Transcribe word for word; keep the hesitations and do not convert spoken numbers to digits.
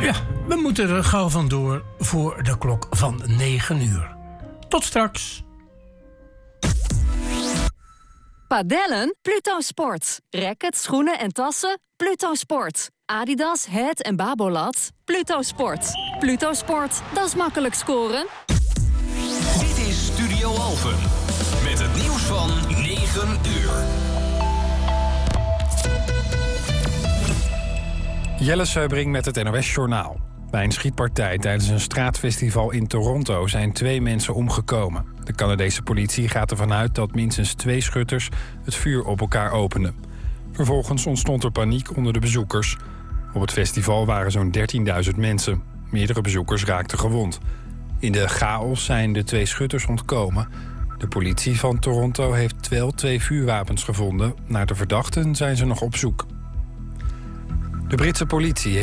Ja, we moeten er gauw vandoor voor de klok van negen uur. Tot straks. Padellen? Pluto Sport. Rackets, schoenen en tassen? Pluto Sport. Adidas, Het en Babolat? Pluto Sport. Pluto Sport, dat is makkelijk scoren. Dit is Studio Alphen. Met het nieuws van negen uur. Jelle Seubring met het N O S-journaal. Bij een schietpartij tijdens een straatfestival in Toronto zijn twee mensen omgekomen. De Canadese politie gaat ervan uit dat minstens twee schutters het vuur op elkaar openden. Vervolgens ontstond er paniek onder de bezoekers. Op het festival waren zo'n dertienduizend mensen. Meerdere bezoekers raakten gewond. In de chaos zijn de twee schutters ontkomen. De politie van Toronto heeft wel twee vuurwapens gevonden. Naar de verdachten zijn ze nog op zoek. De Britse politie